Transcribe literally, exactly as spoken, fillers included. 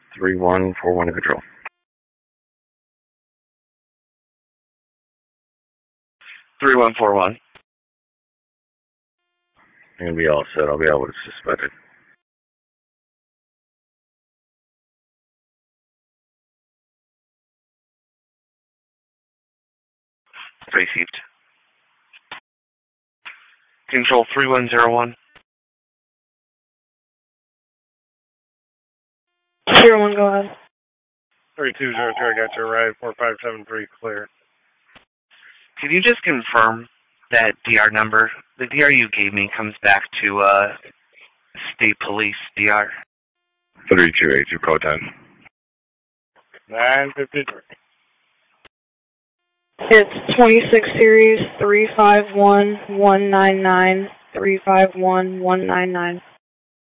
three one four one to control. three one four one. I'm going to be all set. I'll be able to suspect it. Received. Control three one zero one. zero one, go ahead. three two zero two, I got your ride. four five seven three, clear. Can you just confirm that D R number? The D R you gave me comes back to uh, State Police D R. three two eight two, code ten. nine fifty-three. It's twenty-six series three five one one nine nine, three five one one nine nine.